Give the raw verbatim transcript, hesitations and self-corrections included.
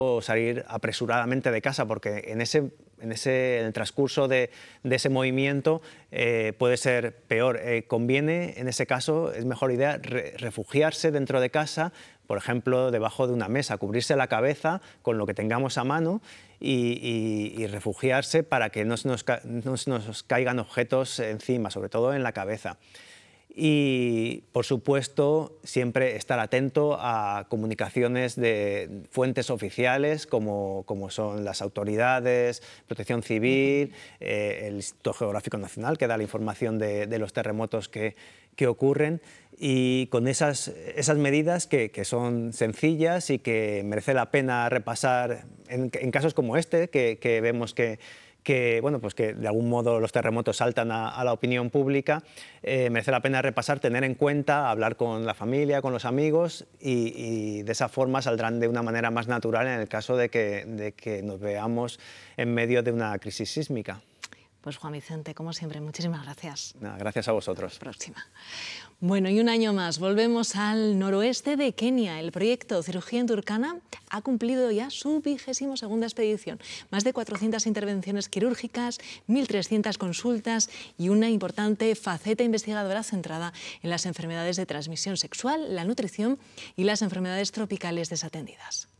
salir apresuradamente de casa, porque en ese, en ese en el transcurso de, de ese movimiento eh, puede ser peor. Eh, conviene, en ese caso, es mejor idea re, refugiarse dentro de casa, por ejemplo, debajo de una mesa, cubrirse la cabeza con lo que tengamos a mano y, y, y refugiarse para que no se nos, no se nos caigan objetos encima, sobre todo en la cabeza. Y, por supuesto, siempre estar atento a comunicaciones de fuentes oficiales, como, como son las autoridades, Protección Civil, eh, el Instituto Geográfico Nacional, que da la información de, de los terremotos que, que ocurren, y con esas, esas medidas que, que son sencillas y que merece la pena repasar en, en casos como este, que, que vemos que que, bueno, pues que de algún modo los terremotos saltan a, a la opinión pública, eh, merece la pena repasar, tener en cuenta, hablar con la familia, con los amigos y, y de esa forma saldrán de una manera más natural en el caso de que, de que nos veamos en medio de una crisis sísmica. Pues Juan Vicente, como siempre, muchísimas gracias. Nada, gracias a vosotros. Hasta la próxima. Bueno, y un año más, volvemos al noroeste de Kenia. El proyecto Cirugía en Turkana ha cumplido ya su vigésimo segunda expedición. Más de cuatrocientas intervenciones quirúrgicas, mil trescientas consultas y una importante faceta investigadora centrada en las enfermedades de transmisión sexual, la nutrición y las enfermedades tropicales desatendidas.